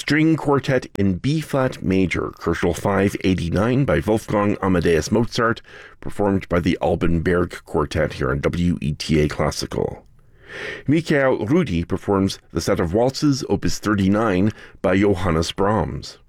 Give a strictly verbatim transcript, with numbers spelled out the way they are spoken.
String Quartet in B-flat major, Koschel five eighty-nine by Wolfgang Amadeus Mozart, performed by the Alban Berg Quartet here on W E T A Classical. Michael Rudi performs the set of waltzes, opus thirty-nine, by Johannes Brahms.